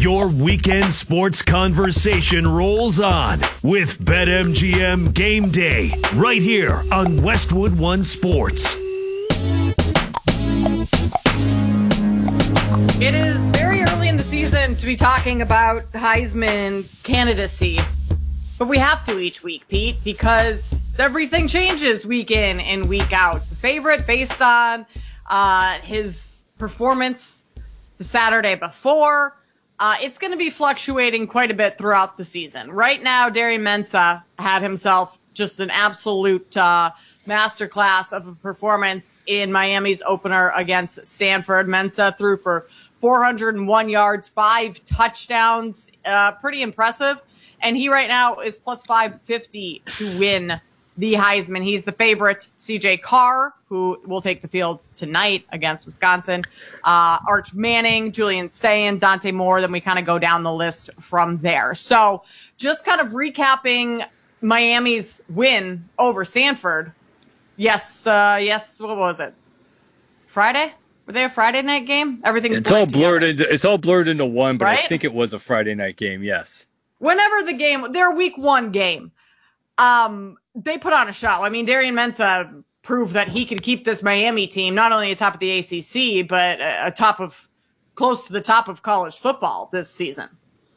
Your weekend sports conversation rolls on with BetMGM Game Day right here on Westwood One Sports. It is very early in the season to be talking about Heisman candidacy, but we have to each week, Pete, because everything changes week in and week out. The favorite based on his performance the Saturday before, it's going to be fluctuating quite a bit throughout the season. Right now, Darian Mensah had himself just an absolute masterclass of a performance in Miami's opener against Stanford. Mensah threw for 401 yards, 5 touchdowns, pretty impressive. And he right now is plus 550 to win the Heisman. He's the favorite. CJ Carr, who will take the field tonight against Wisconsin, Arch Manning, Julian Sayin, Dante Moore. Then we kind of go down the list from there. So just kind of recapping Miami's win over Stanford. Yes. What was it? Friday? Were they a Friday night game? Everything's it's all blurred into, it's all blurred into one, but right? I think it was a Friday night game. Yes. Whenever the game, their week 1 game, they put on a show. I mean, Darian Mensah proved that he could keep this Miami team not only atop of the ACC, but close to the top of college football this season.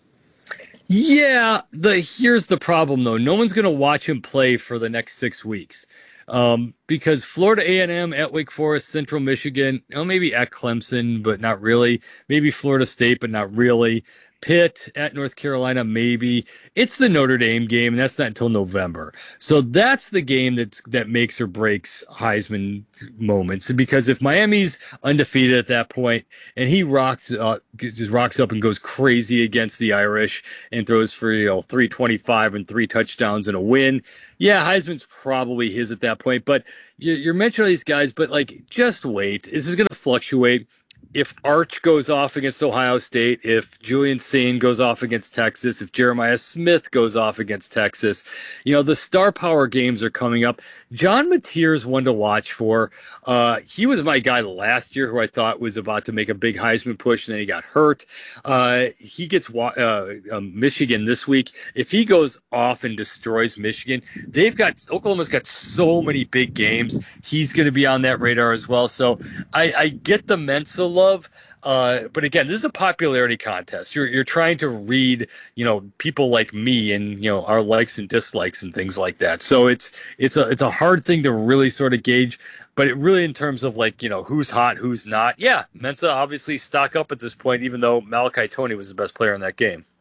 Yeah, here's the problem though. No one's going to watch him play for the next 6 weeks. Because Florida A&M at Wake Forest, Central Michigan, maybe at Clemson, but not really. Maybe Florida State, but not really. Pitt at North Carolina, maybe. It's the Notre Dame game, and that's not until November. So that's the game that makes or breaks Heisman moments. Because if Miami's undefeated at that point, and he just rocks up and goes crazy against the Irish and throws for 325 and 3 touchdowns and a win, yeah, Heisman's probably his at that point. But you're mentioning these guys, but just wait. This is going to fluctuate. If Arch goes off against Ohio State, if Julian Sayin goes off against Texas, if Jeremiah Smith goes off against Texas, the star power games are coming up. John Mateer's one to watch for. He was my guy last year who I thought was about to make a big Heisman push, and then he got hurt. He gets Michigan this week. If he goes off and destroys Michigan, Oklahoma's got so many big games. He's going to be on that radar as well. So I get the Mensah love. But again, this is a popularity contest. You're trying to read, people like me and, our likes and dislikes and things like that. So it's a hard thing to really sort of gauge, but it really in terms of who's hot, who's not. Yeah. Mensah obviously stock up at this point, even though Malachi Tony was the best player in that game.